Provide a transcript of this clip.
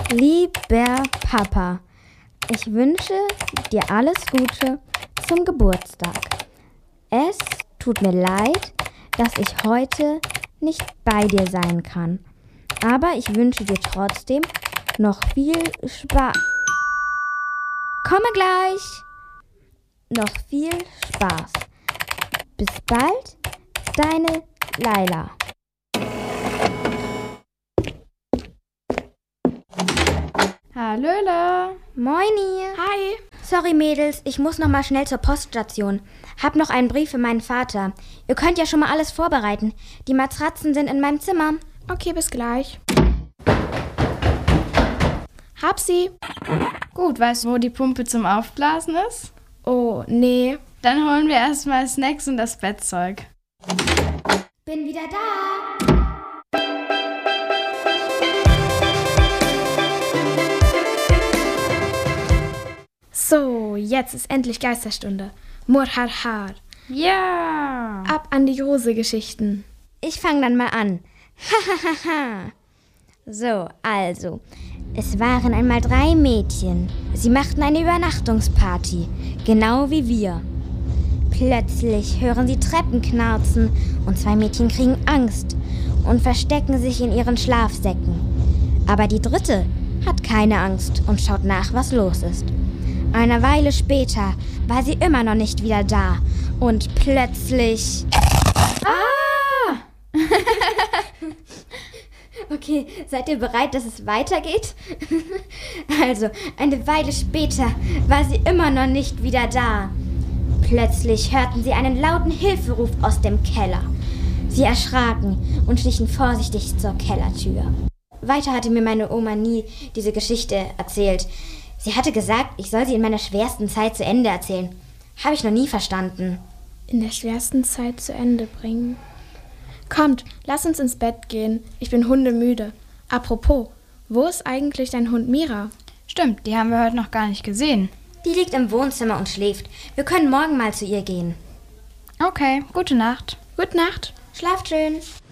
Lieber Papa, ich wünsche dir alles Gute zum Geburtstag. Es tut mir leid, dass ich heute nicht bei dir sein kann. Aber ich wünsche dir trotzdem noch viel Spaß. Komme gleich! Noch viel Spaß. Bis bald, deine Laila. Hallöle. Moini. Hi. Sorry Mädels, ich muss noch mal schnell zur Poststation. Hab noch einen Brief für meinen Vater. Ihr könnt ja schon mal alles vorbereiten. Die Matratzen sind in meinem Zimmer. Okay, bis gleich. Hab sie. Gut, weißt du, wo die Pumpe zum Aufblasen ist? Oh, nee. Dann holen wir erstmal Snacks und das Bettzeug. Bin wieder da. So, jetzt ist endlich Geisterstunde. Murharhar. Ja! Ab an die Rose-Geschichten. Ich fange dann mal an. Hahaha. So, also. Es waren einmal 3 Mädchen. Sie machten eine Übernachtungsparty, genau wie wir. Plötzlich hören sie Treppen knarzen und 2 Mädchen kriegen Angst und verstecken sich in ihren Schlafsäcken. Aber die 3. hat keine Angst und schaut nach, was los ist. Eine Weile später war sie immer noch nicht wieder da und plötzlich... Ah! Okay, seid ihr bereit, dass es weitergeht? Also, eine Weile später war sie immer noch nicht wieder da. Plötzlich hörten sie einen lauten Hilferuf aus dem Keller. Sie erschraken und schlichen vorsichtig zur Kellertür. Weiter hatte mir meine Oma nie diese Geschichte erzählt. Sie hatte gesagt, ich soll sie in meiner schwersten Zeit zu Ende erzählen. Habe ich noch nie verstanden. In der schwersten Zeit zu Ende bringen. Kommt, lass uns ins Bett gehen. Ich bin hundemüde. Apropos, wo ist eigentlich dein Hund Mira? Stimmt, die haben wir heute noch gar nicht gesehen. Die liegt im Wohnzimmer und schläft. Wir können morgen mal zu ihr gehen. Okay, gute Nacht. Gute Nacht. Schlaft schön.